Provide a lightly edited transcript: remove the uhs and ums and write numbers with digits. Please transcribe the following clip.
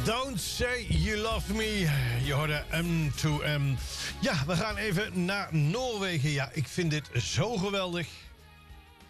Don't Say You Love Me. Je hoorde M2M. Ja, we gaan even naar Noorwegen. Ja, ik vind dit zo geweldig.